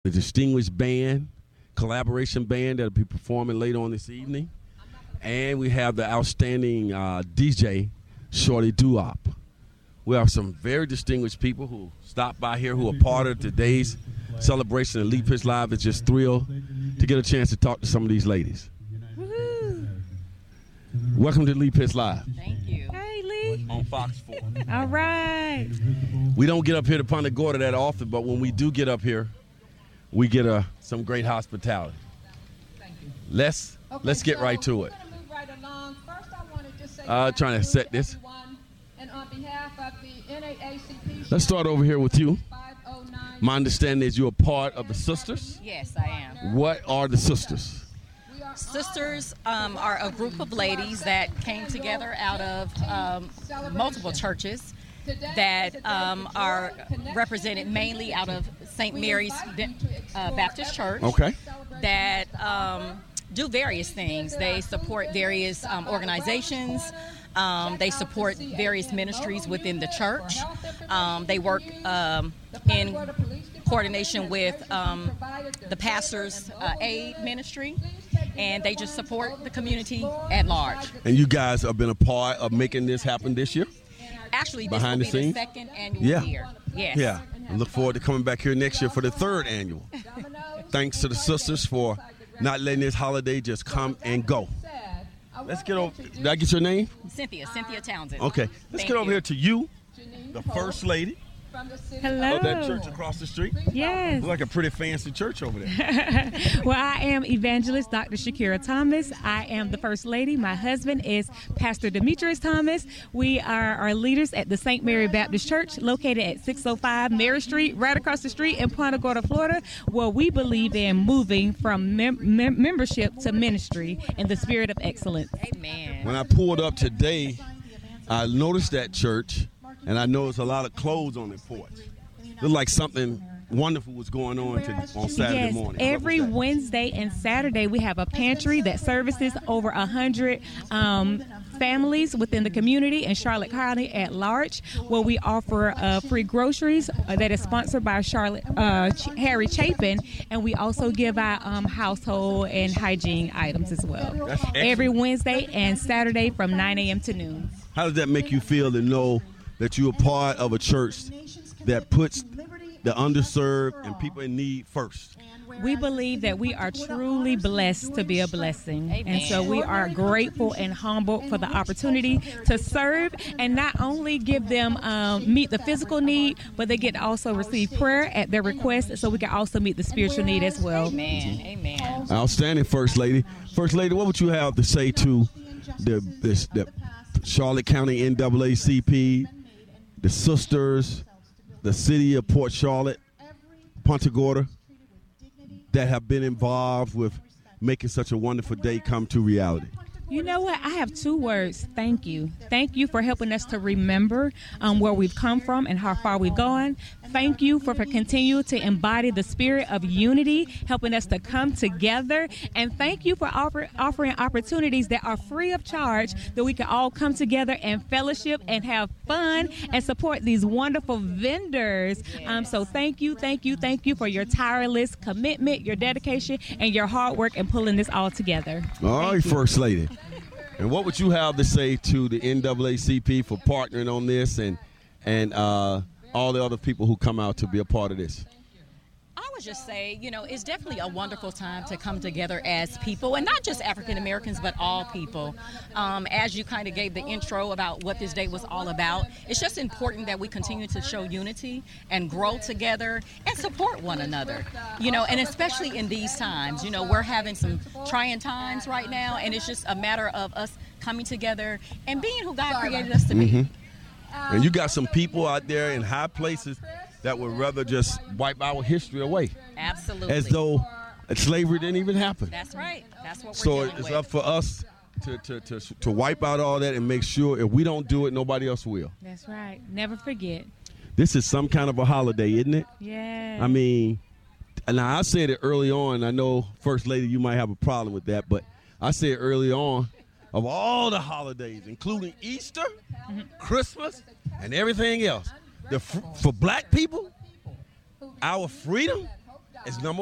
the distinguished band, collaboration band that will be performing later on this evening. And we have the outstanding DJ, Shorty Duop. We have some very distinguished people who stopped by here who are part of today's celebration of Lee Pitts Live. It's just thrilled to get a chance to talk to some of these ladies. Woo-hoo. Welcome to Lee Pitts Live. Thank you. Hey, Lee. On Fox 4. All right. We don't get up here to Punta Gorda that often, but when we do get up here, we get some great hospitality. Let's get right to it. Trying to set this. Let's start over here with you. My understanding is you're a part of the Sisters. Yes, I am. What are the Sisters? Sisters are a group of ladies that came together out of multiple churches that are represented mainly out of St. Mary's Baptist Church. Okay. That do various things. They support various organizations. They support various ministries within the church. They work in coordination with the pastor's aid ministry, and they just support the community at large. And you guys have been a part of making this happen this year? Actually, this Behind will the be scenes? the second annual year. Yes. Yeah. I look forward to coming back here next year for the third annual. Thanks to the Sisters for not letting this holiday just come and go. Let's get over. Did I get your name? Cynthia Townsend. Okay. Let's get over here to you, the First Lady Hello. of that church across the street. Yes. Looks like a pretty fancy church over there. Well, I am Evangelist Dr. Shakira Thomas. I am the First Lady. My husband is Pastor Demetrius Thomas. We are our leaders at the St. Mary Baptist Church, located at 605 Mary Street, right across the street in Punta Gorda, Florida, where we believe in moving from membership to ministry in the spirit of excellence. Amen. When I pulled up today, I noticed that church, and I noticed a lot of clothes on the porch. Looked like something wonderful was going on on Saturday morning. What was Every that? Wednesday and Saturday we have a pantry that services over 100 families within the community in Charlotte County at large, where we offer free groceries that is sponsored by Harry Chapin, and we also give out household and hygiene items as well. That's excellent. Every Wednesday and Saturday from 9 a.m. to noon. How does that make you feel to know that you're a part of a church that puts the underserved and people in need first? We believe that we are truly blessed to be a blessing. Amen. And so we are grateful and humbled for the opportunity to serve and not only give them meet the physical need, but they get to also receive prayer at their request, so we can also meet the spiritual need as well. Amen. Amen. Outstanding, First Lady. First Lady, what would you have to say to the Charlotte County NAACP, the Sisters, the city of Port Charlotte, Punta Gorda, that have been involved with making such a wonderful day come to reality? You know what? I have two words. Thank you. Thank you for helping us to remember where we've come from and how far we've gone. Thank you for continuing to embody the spirit of unity, helping us to come together. And thank you for offering opportunities that are free of charge, that we can all come together and fellowship and have fun and support these wonderful vendors. So thank you for your tireless commitment, your dedication, and your hard work in pulling this all together. All right, First Lady. And what would you have to say to the NAACP for partnering on this and all the other people who come out to be a part of this? I would just say, it's definitely a wonderful time to come together as people, and not just African Americans, but all people. As you kind of gave the intro about what this day was all about, it's just important that we continue to show unity and grow together and support one another, and especially in these times. We're having some trying times right now, and it's just a matter of us coming together and being who God created us to be. Mm-hmm. And you got some people out there in high places that would rather just wipe our history away. Absolutely. As though slavery didn't even happen. That's right. That's what we're So dealing it's with. up for us to wipe out all that and make sure if we don't do it, nobody else will. That's right. Never forget. This is some kind of a holiday, isn't it? Yeah. I mean, now I said it early on. I know, First Lady, you might have a problem with that, but I said early on, of all the holidays, including Easter, Christmas, and everything else, for black people, our freedom It's number